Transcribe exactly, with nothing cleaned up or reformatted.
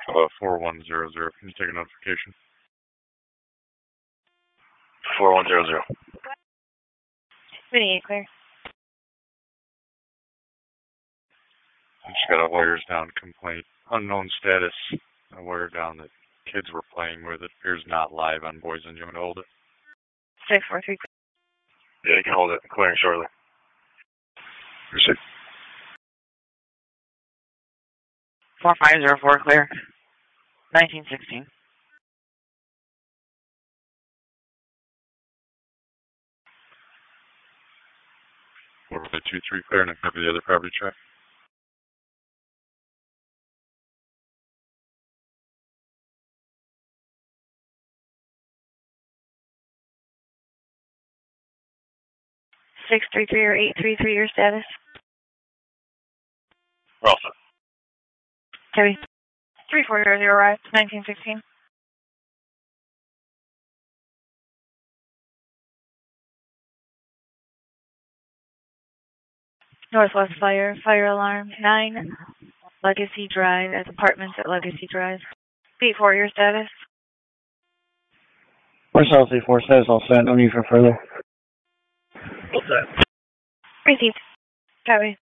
Uh, four one zero zero. Can you take a notification? four one zero zero. twenty-eight, clear. I just got a wires down complaint. Unknown status. A wire down that kids were playing with. It appears not live on Boise. You want to hold it? six four three. Yeah, you can hold it. Clearing shortly. Proceed. four five zero four, clear. nineteen sixteen. Over the two three clear and I cover the other property check. six three three or eight three three, your status? We're all set. Heavy. three four zero zero, arrived, nineteen sixteen. Northwest Fire, fire alarm, nine, Legacy Drive, at apartments at Legacy Drive. eight four, your status? We're South eight four, status all set, no need for further. All set. Received. Copy.